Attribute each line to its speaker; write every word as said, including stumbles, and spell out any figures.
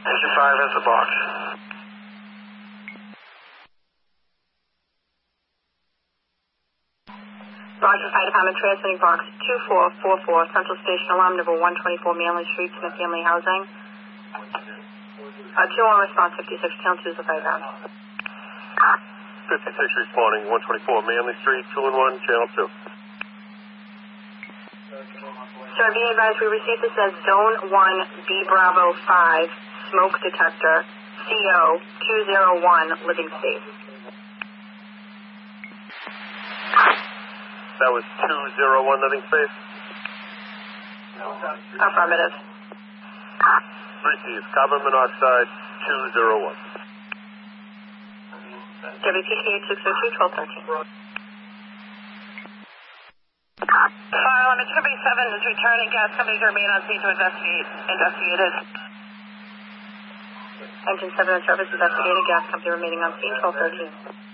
Speaker 1: Engine five has the box.
Speaker 2: Roger, Fire Department transmitting box two four four four, Central Station Alarm number one twenty-four, Manley Street, Smith Family Housing. Uh, two on response, fifty-six, channel two is the fire ground.
Speaker 3: fifty-six responding, one twenty-four Manley Street, two and one, channel two.
Speaker 2: Sir, be advised we received this as Zone one B Bravo five, smoke detector, C O two zero one, living space.
Speaker 3: That was two zero one living space?
Speaker 2: Affirmative.
Speaker 3: Received, carbon monoxide, two zero one.
Speaker 2: W P K eight six zero two, twelve thirteen.
Speaker 4: Fire alarm, it's Company seven is returning. Gas companies remain on scene to investigate. Investigated.
Speaker 2: Engine seven in service, investigating. Gas company remaining on scene, twelve thirteen.